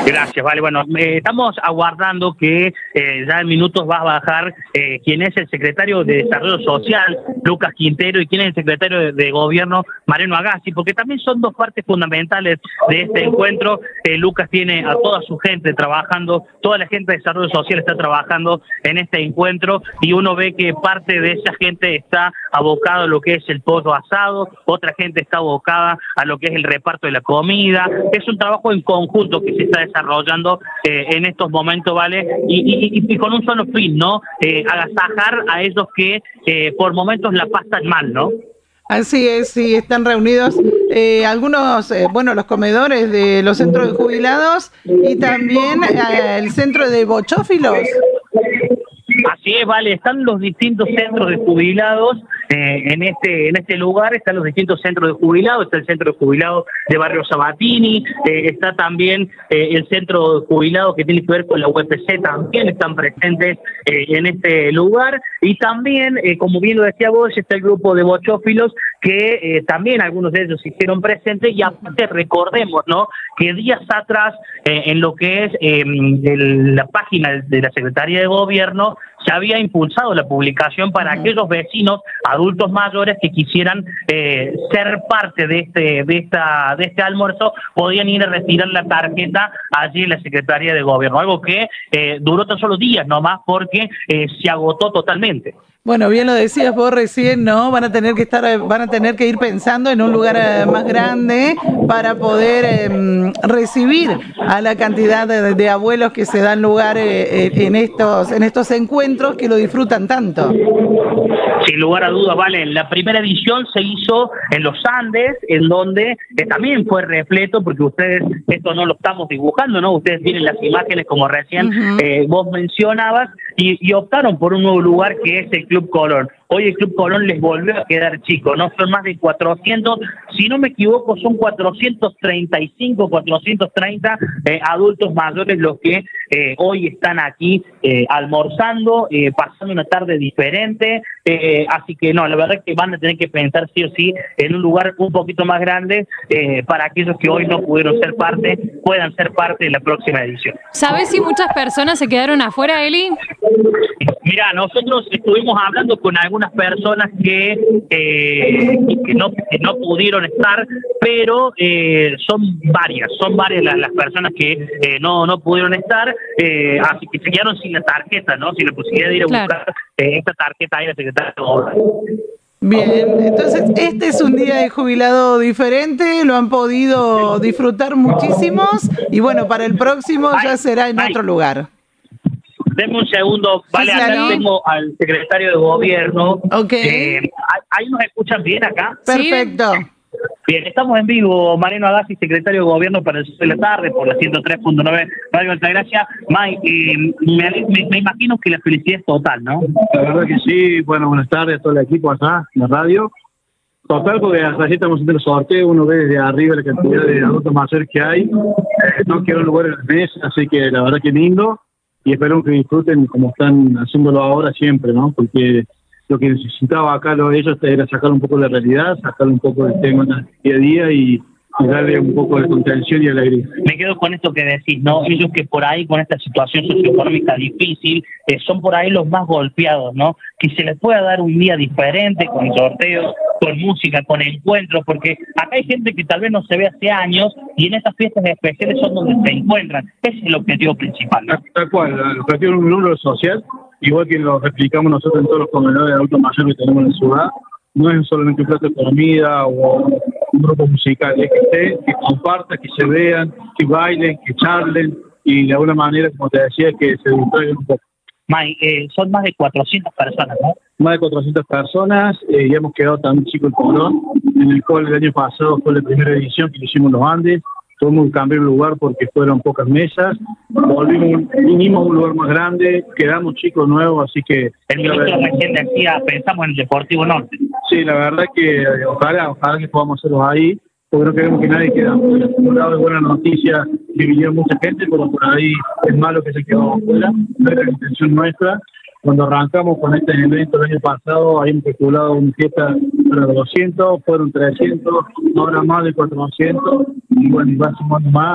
Gracias, vale. Bueno, estamos aguardando que ya en minutos va a bajar quién es el secretario de Desarrollo Social, Lucas Quintero, y quién es el secretario de Gobierno, Mariano Agassi, porque también son dos partes fundamentales de este encuentro. Lucas tiene a toda su gente trabajando, toda la gente de Desarrollo Social está trabajando en este encuentro, y uno ve que parte de esa gente está abocada a lo que es el pollo asado, otra gente está abocada a lo que es el reparto de la comida. Es un trabajo en conjunto que se está desarrollando en estos momentos, ¿vale? Y con un solo fin, ¿no? Agasajar a esos que por momentos la pasan mal, ¿no? Así es, sí, están reunidos algunos, los comedores de los centros de jubilados y también el centro de bochófilos. Así es, vale, están los distintos centros de jubilados en este lugar, están los distintos centros de jubilados, está el centro de jubilados de Barrio Sabatini, está también el centro de jubilados que tiene que ver con la UPC, también están presentes en este lugar, y también, como bien lo decía vos, está el grupo de bochófilos que también algunos de ellos se hicieron presentes, y aparte recordemos, ¿no?, que días atrás en lo que es la página de la Secretaría de Gobierno se había impulsado la publicación para aquellos vecinos adultos mayores que quisieran ser parte de este almuerzo, podían ir a retirar la tarjeta allí en la Secretaría de Gobierno, algo que duró tan solo días nomás porque se agotó totalmente. Bueno, bien lo decías vos recién, ¿no? Van a tener que ir pensando en un lugar más grande para poder recibir a la cantidad de abuelos que se dan lugar en estos encuentros que lo disfrutan tanto. Sin lugar a dudas, vale. La primera edición se hizo en los Andes, en donde también fue repleto, porque ustedes, esto no lo estamos dibujando, ¿no? Ustedes tienen las imágenes como recién vos mencionabas, y optaron por un nuevo lugar que es el Club Colón. Hoy el Club Colón les volvió a quedar chico, ¿no? Son más de 400, si no me equivoco, son 435, 430 adultos mayores los que hoy están aquí almorzando, pasando una tarde diferente, así que no, la verdad es que van a tener que pensar sí o sí en un lugar un poquito más grande para aquellos que hoy no pudieron ser parte, puedan ser parte de la próxima edición. ¿Sabés si muchas personas se quedaron afuera, Eli? Mira, nosotros estuvimos hablando con algunas personas que no pudieron estar, pero son varias las personas que no pudieron estar, así que se quedaron sin la tarjeta, ¿no? Sin la posibilidad de ir a buscar esta tarjeta ahí a la Secretaría de Gobierno. Bien, entonces este es un día de jubilado diferente, lo han podido disfrutar muchísimos, y bueno, para el próximo ya será en otro lugar. Denme un segundo, vale, Sí, acá ¿no? tengo al secretario de Gobierno. Ok. ¿Ahí nos escuchan bien acá? Perfecto. Bien, estamos en vivo. Mariano Agassi, secretario de Gobierno para el Sur de la Tarde, por la 103.9 Radio Altagracia. May, me imagino que la felicidad es total, ¿no? La verdad que sí. Bueno, buenas tardes a todo el equipo acá en la radio. Total, porque así estamos haciendo el sorteo, uno ve desde arriba la cantidad de adultos mayores que hay. No quedó lugar en la mesa, así que la verdad que lindo. Y espero que disfruten como están haciéndolo ahora siempre, ¿no? Porque lo que necesitaba acá ellos era sacar un poco de la realidad, sacar un poco del tema día a día y darle un poco de contención y alegría. Me quedo con esto que decís, ¿no? Ellos que por ahí con esta situación socioeconómica difícil son por ahí los más golpeados, ¿no? Que se les pueda dar un día diferente con sorteos, con música, con encuentros, porque acá hay gente que tal vez no se ve hace años y en estas fiestas especiales son donde se encuentran. Ese es el objetivo principal, ¿no? Tal cual, el objetivo es un número social, igual que lo replicamos nosotros en todos los comedores de adultos mayores que tenemos en la ciudad. No es solamente un plato de comida o un grupo musical, es que compartan, que se vean, que bailen, que charlen y de alguna manera, como te decía, que se distraigan un poco. May, son más de 400 personas, ¿no? Más de 400 personas, y hemos quedado también chico el Colón, en el cual el año pasado fue la primera edición que hicimos en los Andes. Tuvimos que cambiar el lugar porque fueron pocas mesas, vinimos a un lugar más grande, quedamos chicos nuevos, así que... El ministro recién decía, pensamos en el Deportivo Norte. Sí, la verdad que ojalá que podamos hacerlos ahí, porque no queremos que nadie quede afuera. Por un lado es buena noticia que vinieron mucha gente, pero por ahí es malo que se quedó afuera, no era la intención nuestra. Cuando arrancamos con este evento el año pasado, habíamos calculado una fiesta para 200, fueron 300, ahora más de 400, y bueno, y va sumando más.